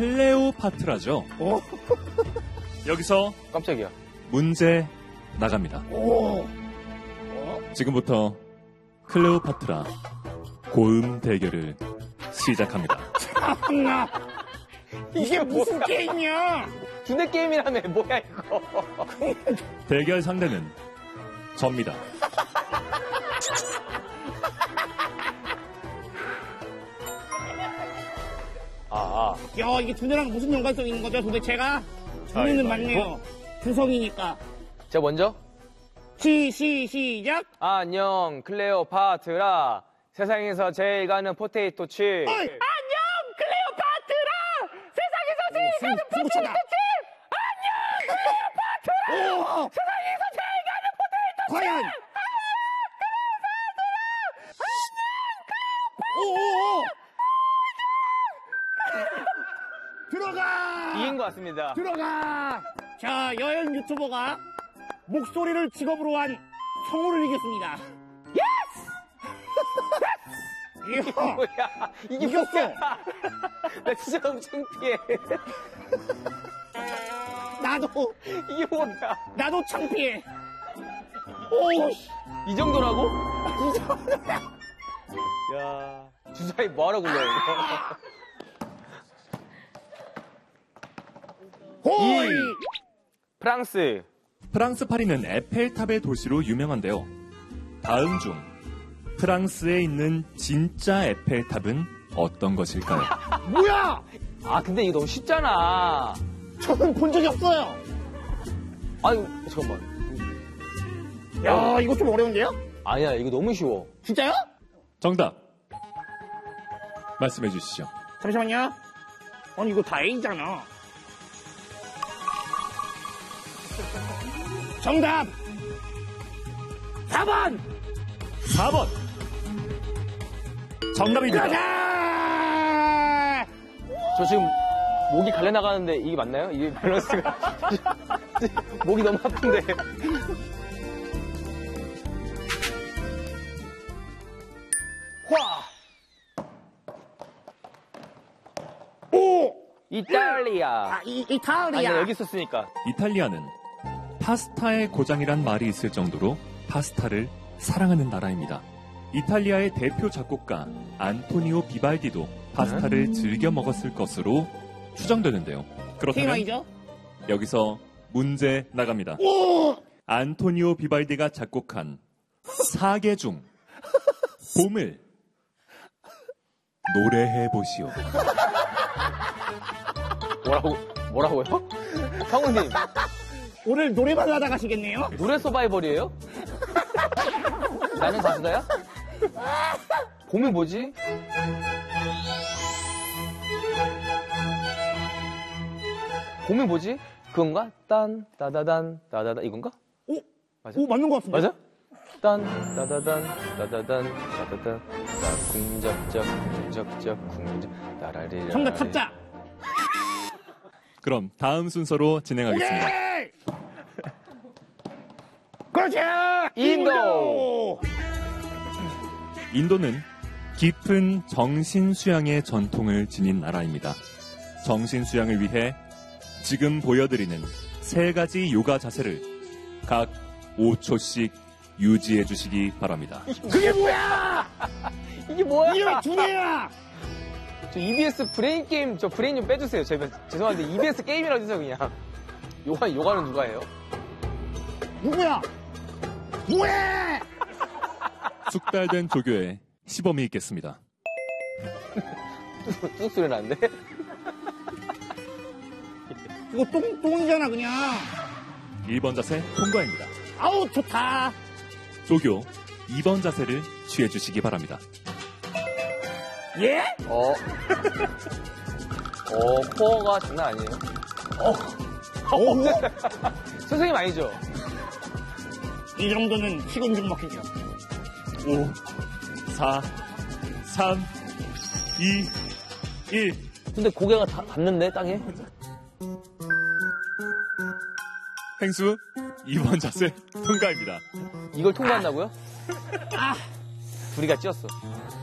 클레오파트라죠. 여기서 깜짝이야. 문제 나갑니다. 지금부터 클레오파트라 고음 대결을 시작합니다. 이게 무슨 게임이야? 두뇌 게임이라며 뭐야 이거. 대결 상대는 접니다. 야, 이게 두뇌랑 무슨 연관성이 있는 거죠, 도대체가? 두뇌는 맞네요. 두성이니까. 제가 먼저? 시작! 안녕, 클레오파트라. 세상에서 제일 가는 포테이토 칩. 안녕, 클레오파트라! 세상에서 제일 가는 포테이토 칩! 안녕, 클레오파트라! 세상에서 제일 가는 포테이토 칩! 과연? 들어가! 이긴 것 같습니다. 들어가! 자, 여행 유튜버가 목소리를 직업으로 한 성우를 이겼습니다. 예스! 뭐야? 이게 이겼어! 뭐야? 나 진짜 너무 창피해. 나도, 이게 뭐야? 나도 창피해. 오, 이 정도라고? 야, 주사위 뭐하러 굴려요, 이거? 호이! 프랑스. 프랑스 파리는 에펠탑의 도시로 유명한데요. 다음 중 프랑스에 있는 진짜 에펠탑은 어떤 것일까요? 뭐야! 아, 근데 이거 너무 쉽잖아. 저는 본 적이 없어요. 아유, 잠깐만. 야, 이거 좀 어려운데요? 아니야, 이거 너무 쉬워. 진짜요? 정답 말씀해 주시죠. 잠시만요. 아니, 이거 다 A잖아. 정답! 4번! 4번 정답입니다. 가자! 저 지금 목이 갈려나가는데 이게 맞나요? 이게 밸런스가. 목이 너무 아픈데. 화! 오! 이탈리아. 아, 이탈리아. 아니, 여기 있었으니까. 이탈리아는 파스타의 고장이란 말이 있을 정도로 파스타를 사랑하는 나라입니다. 이탈리아의 대표 작곡가 안토니오 비발디도 파스타를 즐겨 먹었을 것으로 추정되는데요. 그렇다면 TMI죠? 여기서 문제 나갑니다. 오! 안토니오 비발디가 작곡한 사계 중 봄을 노래해 보시오. 뭐라고요? 성우님, 오늘 노래방 하다 가시겠네요? 노래 서바이벌이에요? 나는 가수다야? 봄이 뭐지? 봄이 뭐지? 그건가? 딴, 따다단, 따다단, 이건가? 오! 맞아? 오, 맞는 것 같은데? 맞아? 딴, 따다단, 따다단, 따다단, 따, 궁적적, 궁적적, 궁적, 따라리라. 정답 탑자! 그럼 다음 순서로 진행하겠습니다. 오케이! 그렇지! 인도! 인도는 깊은 정신수양의 전통을 지닌 나라입니다. 정신수양을 위해 지금 보여드리는 3가지 요가 자세를 각 5초씩 유지해 주시기 바랍니다. 그게 뭐야! 이게 뭐야? 이게 왜 두뇌야! 저 EBS 브레인 게임, 저 브레인 좀 빼주세요. 죄송한데 EBS 게임이라고 해주세요, 그냥. 요가는 누가 해요? 누구야? 뭐해! 숙달된 조교의 시범이 있겠습니다. 뚝 소리 나는데? 이거 똥이잖아, 그냥. 1번 자세 통과입니다. 아우, 좋다. 조교 2번 자세를 취해 주시기 바랍니다. 예? 코어가 장난 아니에요. 선생님 아니죠? 이 정도는 식은 죽 먹히죠. 5, 4, 3, 2, 1. 근데 고개가 닿는데, 땅에? 행수 2번 자세 통과입니다. 이걸 통과한다고요? 아, 둘이가 찧었어.